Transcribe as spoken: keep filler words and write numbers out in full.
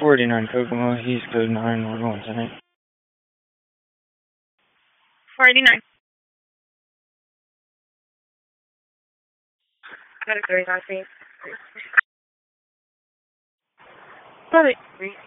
forty-nine Kokomo, he's code nine, we're going tonight. forty-nine. Got a thirty-five feet. Got it.